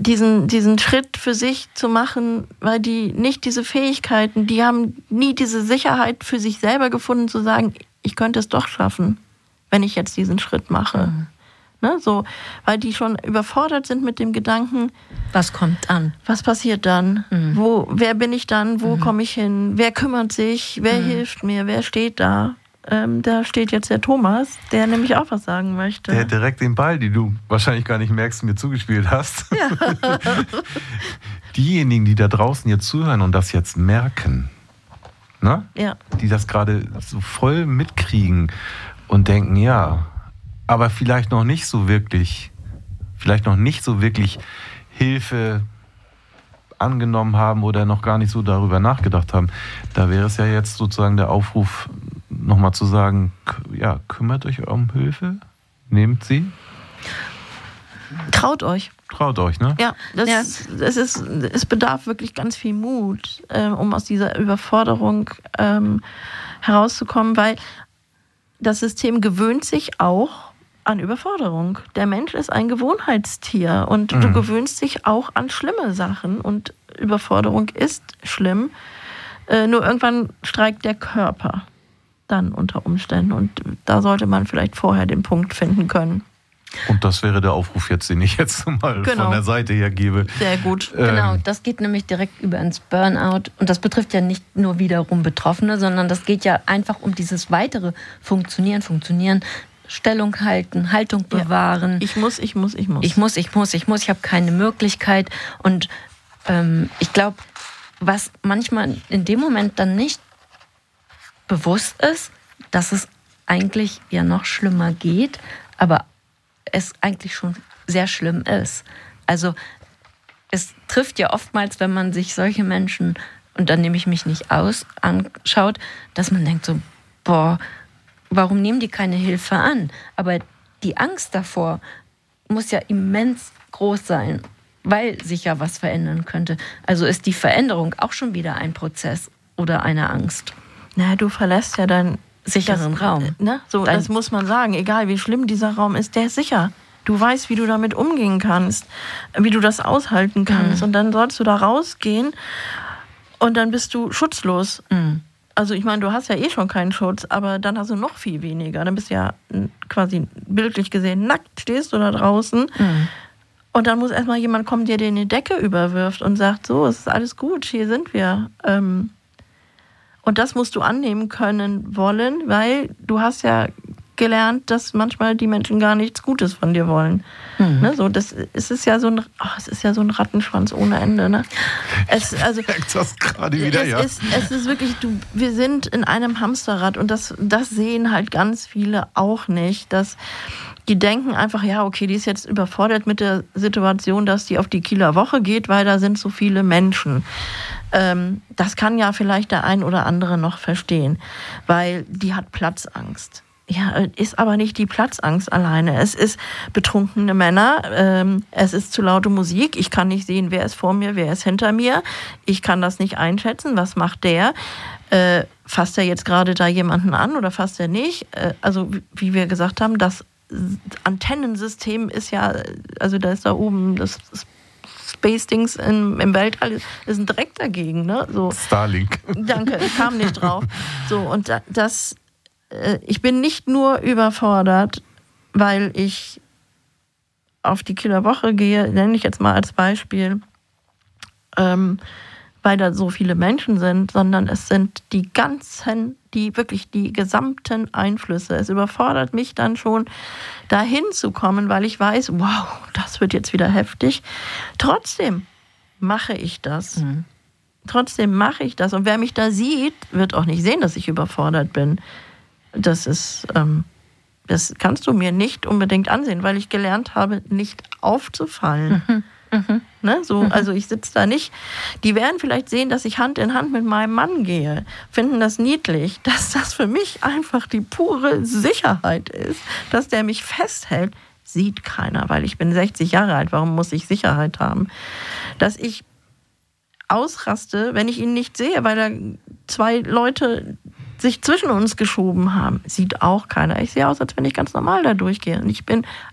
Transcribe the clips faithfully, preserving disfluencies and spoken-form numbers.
diesen, diesen Schritt für sich zu machen, weil die nicht diese Fähigkeiten, die haben nie diese Sicherheit für sich selber gefunden, zu sagen, ich könnte es doch schaffen, wenn ich jetzt diesen Schritt mache. Mhm. Ne, so, weil die schon überfordert sind mit dem Gedanken, was kommt an? Was passiert dann? Mhm. Wo, wer bin ich dann? Wo mhm. komme ich hin? Wer kümmert sich? Wer mhm. hilft mir? Wer steht da? Ähm, da steht jetzt der Thomas, der nämlich auch was sagen möchte. Der direkt den Ball, den du wahrscheinlich gar nicht merkst, mir zugespielt hast. Ja. Diejenigen, die da draußen jetzt zuhören und das jetzt merken, ne? Ja. Die das gerade so voll mitkriegen und denken, ja, aber vielleicht noch nicht so wirklich, vielleicht noch nicht so wirklich Hilfe angenommen haben oder noch gar nicht so darüber nachgedacht haben. Da wäre es ja jetzt sozusagen der Aufruf, nochmal zu sagen, ja, kümmert euch um Hilfe, nehmt sie. Traut euch. Traut euch, ne? Ja, das, ja. Das ist, es bedarf wirklich ganz viel Mut, äh, um aus dieser Überforderung ähm, herauszukommen, weil das System gewöhnt sich auch an Überforderung. Der Mensch ist ein Gewohnheitstier und mhm. du gewöhnst dich auch an schlimme Sachen und Überforderung ist schlimm. Äh, nur irgendwann streikt der Körper dann unter Umständen und da sollte man vielleicht vorher den Punkt finden können. Und das wäre der Aufruf jetzt, den ich jetzt mal genau. von der Seite her gebe. Sehr gut. Ähm. Genau, das geht nämlich direkt über ins Burnout. Und das betrifft ja nicht nur wiederum Betroffene, sondern das geht ja einfach um dieses weitere Funktionieren, Funktionieren, Stellung halten, Haltung bewahren. Ja. Ich muss, ich muss, ich muss. Ich muss, ich muss, ich muss. Ich habe keine Möglichkeit. Und ähm, ich glaube, was manchmal in dem Moment dann nicht bewusst ist, dass es eigentlich ja noch schlimmer geht, aber es eigentlich schon sehr schlimm ist. Also es trifft ja oftmals, wenn man sich solche Menschen, und dann nehme ich mich nicht aus, anschaut, dass man denkt so, boah, warum nehmen die keine Hilfe an? Aber die Angst davor muss ja immens groß sein, weil sich ja was verändern könnte. Also ist die Veränderung auch schon wieder ein Prozess oder eine Angst. Na, du verlässt ja deinen sicheren das, Raum. Ne? So, das muss man sagen. Egal, wie schlimm dieser Raum ist, der ist sicher. Du weißt, wie du damit umgehen kannst, wie du das aushalten kannst. Mhm. Und dann sollst du da rausgehen und dann bist du schutzlos. Mhm. Also ich meine, du hast ja eh schon keinen Schutz, aber dann hast du noch viel weniger. Dann bist du ja quasi bildlich gesehen nackt, stehst du da draußen. Mhm. Und dann muss erstmal jemand kommen, der dir eine Decke überwirft und sagt, so, es ist alles gut, hier sind wir. Ähm, Und das musst du annehmen können wollen, weil du hast ja gelernt, dass manchmal die Menschen gar nichts Gutes von dir wollen. Mhm. Ne, so, das, es ist ja so ein, oh, es ist ja so ein Rattenschwanz ohne Ende. Ne? Es, also, ich merke das gerade wieder, es ja. Ist, es ist wirklich, du, wir sind in einem Hamsterrad und das, das sehen halt ganz viele auch nicht, dass die denken einfach, ja, okay, die ist jetzt überfordert mit der Situation, dass die auf die Kieler Woche geht, weil da sind so viele Menschen. Ähm, das kann ja vielleicht der ein oder andere noch verstehen, weil die hat Platzangst. Ja, ist aber nicht die Platzangst alleine. Es ist betrunkene Männer, ähm, es ist zu laute Musik, ich kann nicht sehen, wer ist vor mir, wer ist hinter mir. Ich kann das nicht einschätzen, was macht der? Äh, fasst er jetzt gerade da jemanden an oder fasst er nicht? Äh, also wie wir gesagt haben, das Antennensystem ist ja, also da ist da oben das Space-Dings im, im Weltall, ist ein Dreck dagegen. Ne? So. Starlink. Danke, ich kam nicht drauf. So, und das, äh, ich bin nicht nur überfordert, weil ich auf die Kieler Woche gehe, nenne ich jetzt mal als Beispiel, ähm, weil da so viele Menschen sind, sondern es sind die ganzen, die wirklich die gesamten Einflüsse. Es überfordert mich dann schon, dahin zu kommen, weil ich weiß, wow, das wird jetzt wieder heftig. Trotzdem mache ich das. Mhm. Trotzdem mache ich das. Und wer mich da sieht, wird auch nicht sehen, dass ich überfordert bin. Das ist, ähm, das kannst du mir nicht unbedingt ansehen, weil ich gelernt habe, nicht aufzufallen. Mhm. Mhm. Ne, so, mhm. Also ich sitze da nicht. Die werden vielleicht sehen, dass ich Hand in Hand mit meinem Mann gehe, finden das niedlich, dass das für mich einfach die pure Sicherheit ist, dass der mich festhält, sieht keiner, weil ich bin sechzig Jahre alt, warum muss ich Sicherheit haben? Dass ich ausraste, wenn ich ihn nicht sehe, weil da zwei Leute sich zwischen uns geschoben haben, sieht auch keiner. Ich sehe aus, als wenn ich ganz normal da durchgehe. Und ich bin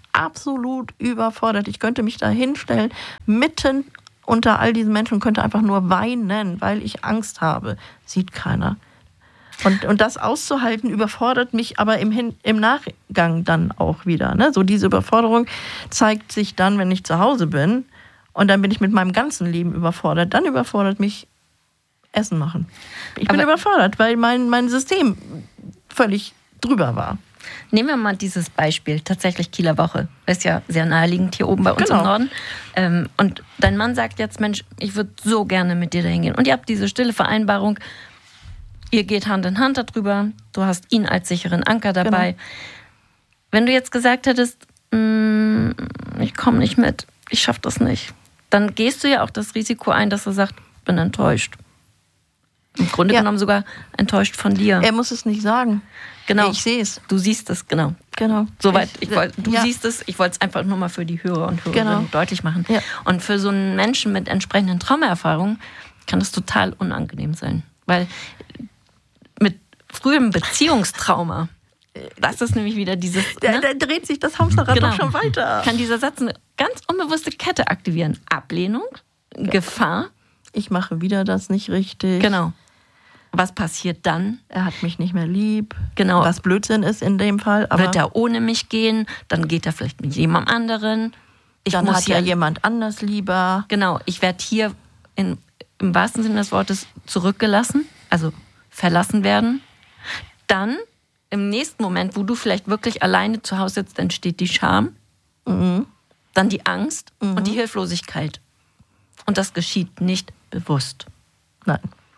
absolut überfordert. Ich könnte mich da hinstellen, mitten unter all diesen Menschen und könnte einfach nur weinen, weil ich Angst habe. Sieht keiner. Und, und das auszuhalten überfordert mich aber im, Hin, im Nachgang dann auch wieder. Ne? So diese Überforderung zeigt sich dann, wenn ich zu Hause bin und dann bin ich mit meinem ganzen Leben überfordert. Dann überfordert mich Essen machen. Ich bin aber überfordert, weil mein, mein System völlig drüber war. Nehmen wir mal dieses Beispiel, tatsächlich Kieler Woche. Ist ja sehr naheliegend hier oben bei uns Genau. im Norden. Ähm, und dein Mann sagt jetzt, Mensch, ich würde so gerne mit dir dahin gehen. Und ihr habt diese stille Vereinbarung, ihr geht Hand in Hand darüber, du hast ihn als sicheren Anker dabei. Genau. Wenn du jetzt gesagt hättest, mm, ich komme nicht mit, ich schaffe das nicht, dann gehst du ja auch das Risiko ein, dass er sagt, bin enttäuscht. Im Grunde Ja. genommen sogar enttäuscht von dir. Er muss es nicht sagen. Genau. Ich sehe es. Du siehst es, genau. Genau. Soweit, Ich- ich wollt, du ja. siehst es, ich wollte es einfach nur mal für die Hörer und Hörerinnen Genau. deutlich machen. Ja. Und für so einen Menschen mit entsprechenden Traumaerfahrungen kann das total unangenehm sein. Weil mit frühem Beziehungstrauma, das ist nämlich wieder dieses, Da, ne? da dreht sich das Hamsterrad Genau. doch schon weiter. kann dieser Satz eine ganz unbewusste Kette aktivieren. Ablehnung, Gefahr, Ich mache wieder das nicht richtig. genau. Was passiert dann? Er hat mich nicht mehr lieb. Genau. Was Blödsinn ist in dem Fall. Aber Wird er ohne mich gehen? Dann geht er vielleicht mit jemandem anderen. Ich dann muss hat ja hier, jemand anders lieber. genau, ich werde hier in, im wahrsten Sinne des Wortes zurückgelassen, also verlassen werden. Dann, im nächsten Moment, wo du vielleicht wirklich alleine zu Hause sitzt, entsteht die Scham, Mhm. dann die Angst und die Hilflosigkeit. Und das geschieht nicht bewusst. Nein.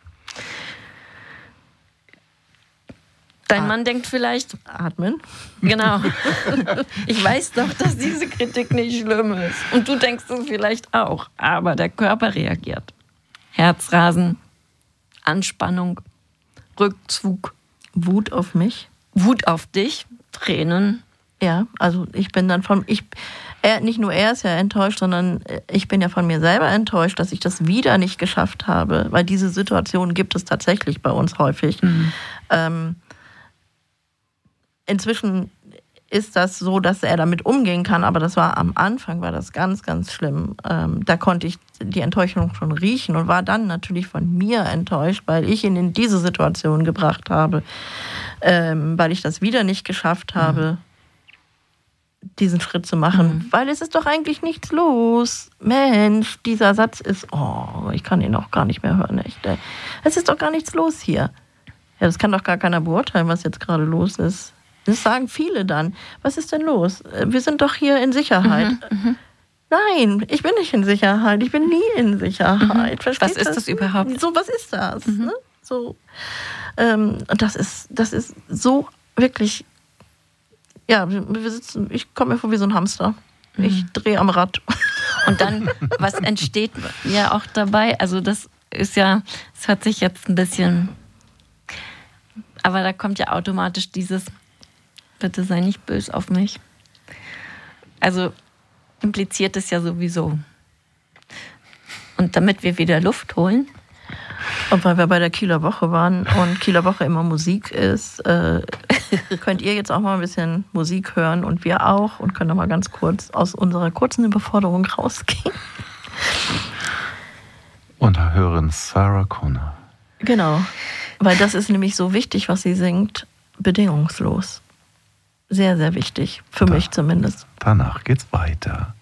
Dein Ah. Mann denkt vielleicht, Atmen. genau, ich weiß doch, dass diese Kritik nicht schlimm ist. Und du denkst es vielleicht auch. Aber der Körper reagiert. Herzrasen, Anspannung, Rückzug, Wut auf mich. Wut auf dich, Tränen. Ja, also ich bin dann von, ich, er, nicht nur er ist ja enttäuscht, sondern ich bin ja von mir selber enttäuscht, dass ich das wieder nicht geschafft habe, weil diese Situation gibt es tatsächlich bei uns häufig. Mhm. Ähm, inzwischen ist das so, dass er damit umgehen kann, aber das war am Anfang war das ganz, ganz schlimm. Ähm, da konnte ich die Enttäuschung schon riechen und war dann natürlich von mir enttäuscht, weil ich ihn in diese Situation gebracht habe, ähm, weil ich das wieder nicht geschafft habe. Mhm. diesen Schritt zu machen, mhm. weil es ist doch eigentlich nichts los. Mensch, dieser Satz ist, oh, ich kann ihn auch gar nicht mehr hören, echt. Ey. Es ist doch gar nichts los hier. Ja, das kann doch gar keiner beurteilen, was jetzt gerade los ist. Das sagen viele dann. Was ist denn los? Wir sind doch hier in Sicherheit. Mhm. Nein, ich bin nicht in Sicherheit. Ich bin nie in Sicherheit. Mhm. Was ist das, das überhaupt? So, was ist das? Mhm. Ne? So, ähm, und das ist, das ist so wirklich. Ja, wir sitzen, ich komme mir vor wie so ein Hamster. Mhm. Ich drehe am Rad. Und dann, was entsteht ja auch dabei? Also das ist ja, es hört sich jetzt ein bisschen, aber da kommt ja automatisch dieses, bitte sei nicht böse auf mich. Also impliziert es ja sowieso. Und damit wir wieder Luft holen. Und weil wir bei der Kieler Woche waren und Kieler Woche immer Musik ist, äh, könnt ihr jetzt auch mal ein bisschen Musik hören und wir auch und können noch mal ganz kurz aus unserer kurzen Überforderung rausgehen. Und hören Sarah Connor. Genau, weil das ist nämlich so wichtig, was sie singt, bedingungslos. Sehr, sehr wichtig, für da, mich zumindest. Danach geht's weiter.